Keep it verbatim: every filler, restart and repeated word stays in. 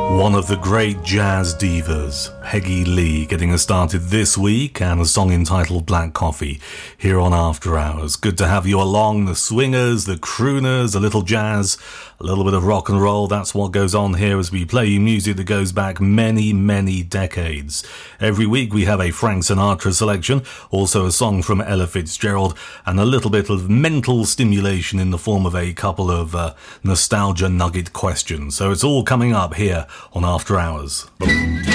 One of the great jazz divas, Peggy Lee, getting us started this week, and a song entitled Black Coffee here on After Hours. Good to have you along, the swingers, the crooners, a little jazz, a little bit of rock and roll. That's what goes on here as we play you music that goes back many, many decades. Every week we have a Frank Sinatra selection, also a song from Ella Fitzgerald, and a little bit of mental stimulation in the form of a couple of uh, nostalgia nugget questions. So it's all coming up here on After Hours. Boom.